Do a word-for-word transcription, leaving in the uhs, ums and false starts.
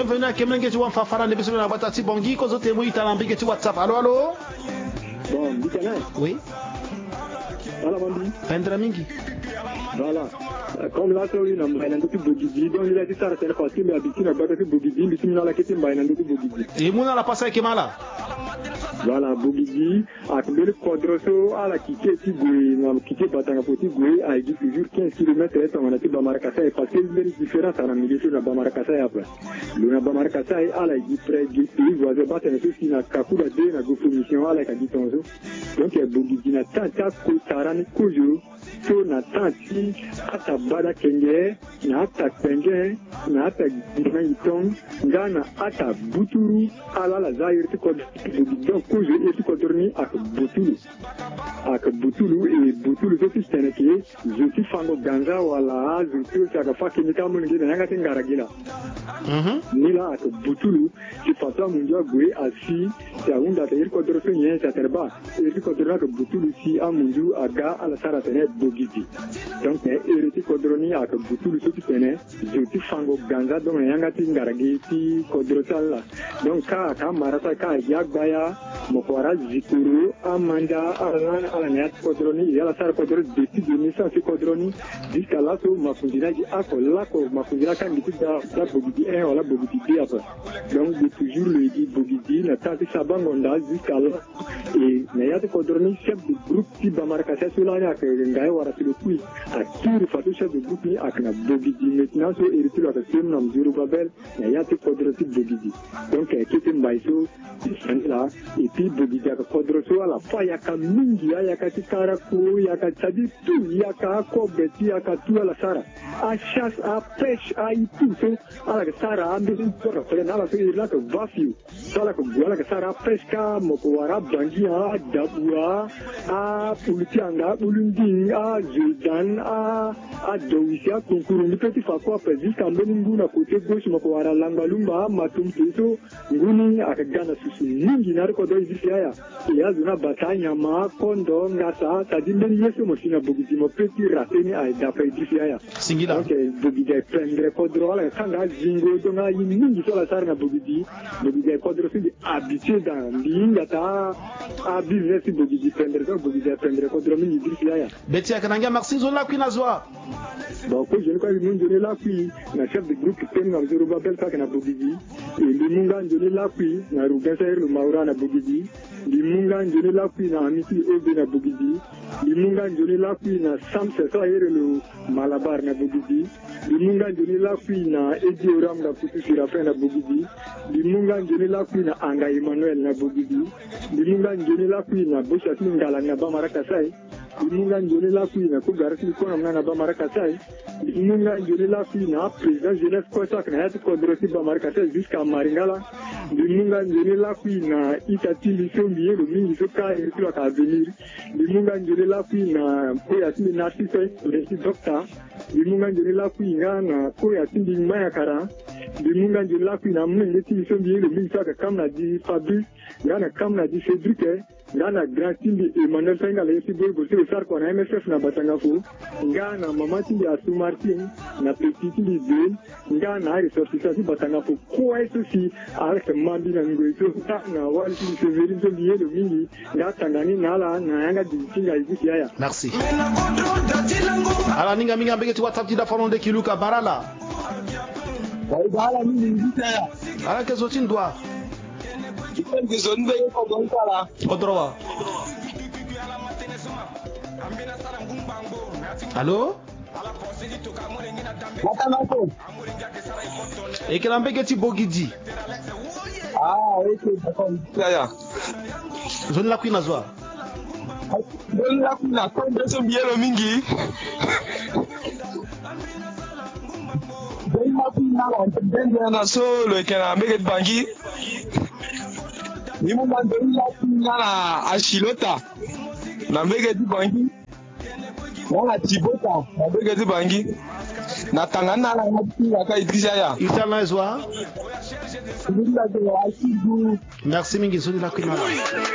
Bienvenue à Kemenge tu vois Fafara ne besoin d'avoir ta Bongi kozo temo italambike tu WhatsApp. Allô allô. Bon, Bikana. Oui. Voilà Bambi. Pendra mingi. Voilà. Comme là sur une ambaine de Bogidi, donc il a dit ça c'est parce qu'il a habitué à battre Bogidi, mais il a quitté ambaine de Bogidi. Et mon la passé Kemala. Voilà, Bogidi, à le quadroso à la quitté Tigoué, n'a quitté Batanga pour Tigoué, a dit toujours quinze kilomètres et on a été Bamarakasa et parce qu'il y a une différence à la milieu de la Bamarakasa après. Le Bamarakasa est à la dit près du pays voisin, battre un peu qui n'a qu'à coup de la mission à la Kaditonzo. Donc, Bogidi n'a tant qu'à Tarani Kojo. So na tanti ata bada kenge na ata kenge na ata gina itong ngana ata buturu ala la zaire ti ko donc kujo e ti ko dorni ak butulu ak butulu e butulu so ti teneke je ti fango ganja wala je ti ka fakini ka mun ngina ngati ngaragila mhm nila ak butulu ti fata mun jo gwe asi ya unda te ko dorso nyen sa terba e ti ko dorna ak butulu si amunju aga ala sara tene Bogidi. Donc, hérité Kodroni a que beaucoup de ceux qui tenaient, je fango ganza, donc il y a un petit garagé qui Kodrosala. Donc, quand quand Marata quand Yagbaya, Mokwara Zikuru, Amanda, Alan, Alanat Kodroni, il y a la salle Kodroni depuis deux mille cinq Kodroni, jusqu'à là, tout Mafundina dit Ako, Lako, Mafundina quand il dit la Bogidi un ou la Bogidi deux après. Donc, de toujours le dit Bogidi, la tante Sabangonda, jusqu'à là, et Nayat Kodroni, chef du groupe qui Bamarkasa Soulania, que wara sur le coup à tout façon chef de groupe ni akna Bogidi maintenant so hérité la question nam Zuru Babel ya yate kodrosi Bogidi donc qui était mbaiso là et puis Bogidi ka kodroso ala fa ya ka mingi ya ka tikara ko ya ka tadi tout ya ka ko beti ya ka tout la sara à chasse à pêche à tout so ala ka sara ambi ko ko na la so la ka vafiu sala ko wala ka sara pesca moko wara bangi a dabua a pulitianga ulundi a Jordan a a Dowisia konkuru ni petit fa ko pe jusqu'à Mbonungu na côté gauche mako wara Langalumba matum teso nguni akagana susu mingi na ko do izia ya zuna batanya ma kondo ngasa tadimeni yeso mosina Bogidi mo petit rateni a da pe izia singila ok Bogidi prendre kodro ala kanga jingo do na mingi so la sar na Bogidi Bogidi kodro si habitué dans linga ta a business Bogidi prendre so Bogidi prendre kodro mingi izia Beti akananga Maxi Zola Kwinazwa. Bon, je ne crois pas que là puis na chef de groupe qui na Zuru Babel ka na Bogidi et limunga njone là puis na Ruben Sayer le Maura na Bogidi limunga njone là puis na Amiti Obe na Bogidi limunga njone là puis na Sam Sayer le Malabar na Bogidi limunga njone là puis na Edi Oram na Kutu Sirafe na Bogidi limunga njone là puis na Anga Emmanuel na Bogidi limunga njone là puis na Boshati Ngala na Bamaraka Sai limunga njone là puis na Kugarasi ko na Bamaraka Sai limunga njone là puis na président jeunesse ko sa na yati Kodrosi Bamaraka Sai jusqu'à Maringala limunga njone là puis na Itati Lisombi le mingi so ka et tu ka venir limunga njone là puis na ko yati na Sisai le docteur limunga njone là puis na ko yati Maya Kara limunga njone là puis na mingi ti Lisombi le mingi so ka kamna di Fabrice ngana kamna di Cédric ngana grand tindi Emmanuel Senga le si boy bosi sar ko na M S F na Batanga fu ngana mama tindi Asu Martin na petit tindi de ngana ari so si Batanga fu ko ai so si Alex Mandi na ngoi so na wali tindi Severin so lié le mingi nga tangani nala na yanga di tinga izi ya merci ala ninga minga mbege tu WhatsApp tida falon de kiluka barala wai bala mingi izi ya ala ke zotin doa Odrowa. Allô? Et que l'ambé Bogidi. Ah, ok, d'accord. Là, Zone la Queen Azwa. Zone la Queen, la Queen de son bien le mingi. Zone la Queen, la Queen de solo, qui a un béguet de bangi. Ni muna ndoni la Queen na Ashilota. Na béguet de bangi. Na Tibota, na béguet de bangi. Na Tangana la Queen ka Idrissa ya. Itana Azwa. Merci mingi zone la Queen.